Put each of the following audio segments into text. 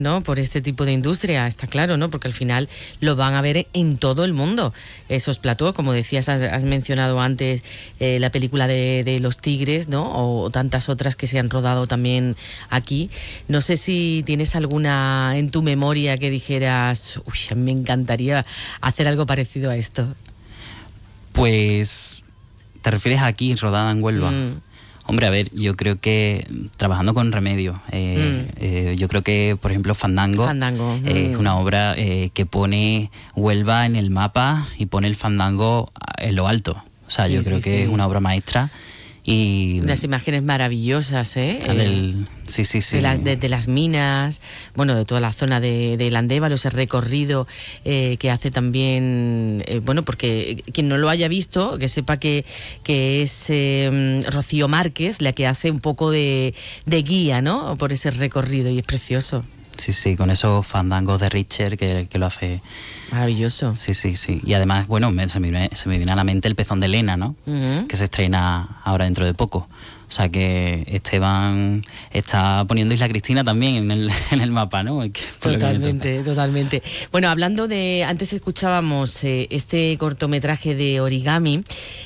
¿no? Por este tipo de industria, está claro, ¿no? Porque al final lo van a ver en todo el mundo. Esos platós, como decías, has mencionado antes la película de Los Tigres, ¿no? O tantas otras que se han rodado también aquí. No sé si tienes alguna en tu memoria que dijeras, uy, a mí me encantaría hacer algo parecido a esto. Pues, ¿te refieres aquí, rodada en Huelva? Hombre, a ver, yo creo que trabajando con Remedio, yo creo que, por ejemplo, Fandango. Es una obra que pone Huelva en el mapa y pone el fandango en lo alto. O sea, yo creo que es una obra maestra. Y unas imágenes maravillosas, ¿eh? Sí. De las minas, bueno, de toda la zona de Landévalo, ese recorrido que hace también, bueno, porque quien no lo haya visto, que sepa que es Rocío Márquez la que hace un poco de guía, ¿no? Por ese recorrido, y es precioso. Sí, con esos fandangos de Richter que lo hace maravilloso. Sí. Y además, bueno, se me viene a la mente El pezón de Lena, ¿no? Que se estrena ahora dentro de poco. O sea que Esteban está poniendo Isla Cristina también en el mapa, ¿no? Totalmente. Bueno, hablando de... Antes escuchábamos este cortometraje de Origami,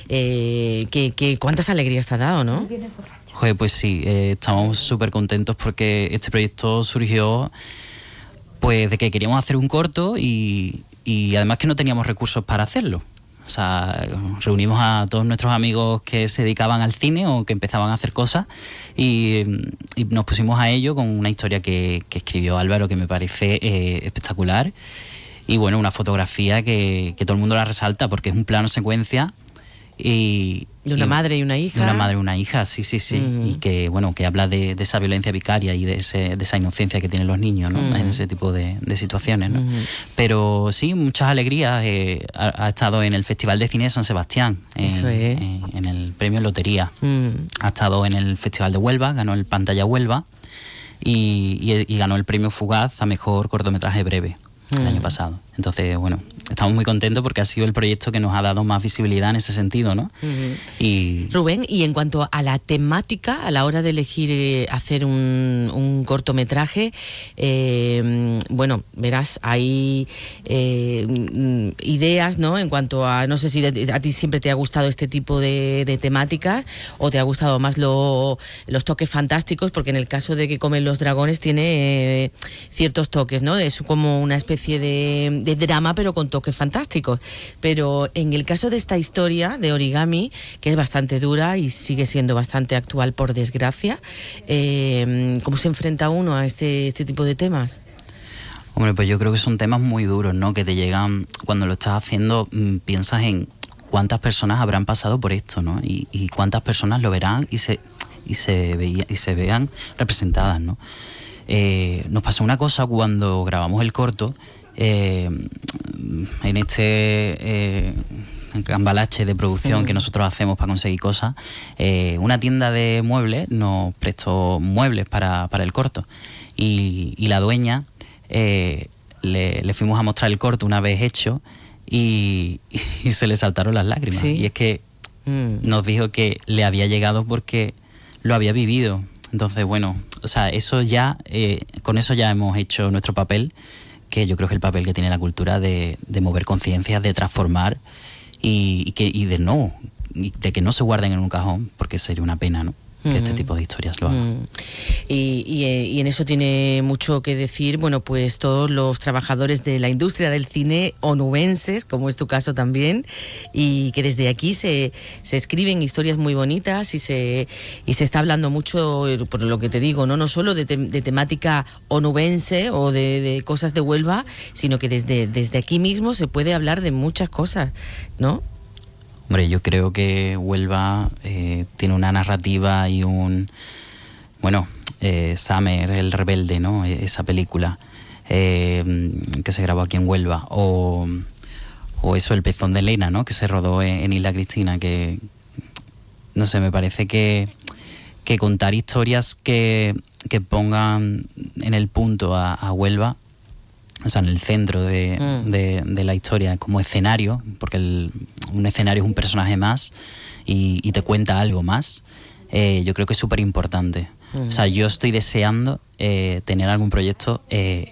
que cuántas alegrías te ha dado, ¿no? Joder, pues sí, estamos súper contentos porque este proyecto surgió pues de que queríamos hacer un corto y además que no teníamos recursos para hacerlo. O sea, reunimos a todos nuestros amigos que se dedicaban al cine o que empezaban a hacer cosas y nos pusimos a ello con una historia que escribió Álvaro que me parece espectacular y bueno, una fotografía que todo el mundo la resalta porque es un plano secuencia y de una madre y una hija. De una madre y una hija, sí. Y que, bueno, que habla de esa violencia vicaria y de esa inocencia que tienen los niños, ¿no? En ese tipo de situaciones, ¿no? Pero sí, muchas alegrías. Ha estado en el Festival de Cine de San Sebastián, en el premio Lotería. Ha estado en el Festival de Huelva, ganó el Pantalla Huelva y ganó el premio Fugaz a Mejor Cortometraje Breve el año pasado. Entonces, bueno, estamos muy contentos porque ha sido el proyecto que nos ha dado más visibilidad en ese sentido, ¿no? Y Rubén, y en cuanto a la temática, a la hora de elegir hacer un cortometraje, bueno, verás, hay ideas, ¿no? En cuanto a, no sé si a ti siempre te ha gustado este tipo de temáticas o te ha gustado más los toques fantásticos, porque en el caso de Que comen los dragones tiene ciertos toques, ¿no? Es como una especie de drama, pero con toques fantásticos. Pero en el caso de esta historia de Origami, que es bastante dura y sigue siendo bastante actual, por desgracia, ¿cómo se enfrenta uno a este tipo de temas? Hombre, pues yo creo que son temas muy duros, ¿no? Que te llegan, cuando lo estás haciendo, piensas en cuántas personas habrán pasado por esto, ¿no? Y cuántas personas lo verán y se vean representadas, ¿no? Nos pasó una cosa cuando grabamos el corto, en este cambalache de producción que nosotros hacemos para conseguir cosas, una tienda de muebles nos prestó muebles para el corto y la dueña le fuimos a mostrar el corto una vez hecho y se le saltaron las lágrimas. ¿Sí? Y es que nos dijo que le había llegado porque lo había vivido. Entonces, bueno, o sea, eso ya, con eso ya hemos hecho nuestro papel, que yo creo que es el papel que tiene la cultura de mover conciencias, de transformar y de que no se guarden en un cajón, porque sería una pena, ¿no? Que este tipo de historias lo hagan. Y en eso tiene mucho que decir, bueno, pues todos los trabajadores de la industria del cine onubenses, como es tu caso también, y que desde aquí se escriben historias muy bonitas y se está hablando mucho, por lo que te digo, no solo de temática onubense o de cosas de Huelva, sino que desde aquí mismo se puede hablar de muchas cosas, ¿no? Hombre, yo creo que Huelva tiene una narrativa y Summer, el rebelde, ¿no? Esa película que se grabó aquí en Huelva. O eso, El pezón de Lena, ¿no? Que se rodó en Isla Cristina, que, no sé, me parece que contar historias que pongan en el punto a Huelva, o sea, en el centro de la historia como escenario, porque un escenario es un personaje más y te cuenta algo más, yo creo que es súper importante. O sea, yo estoy deseando tener algún proyecto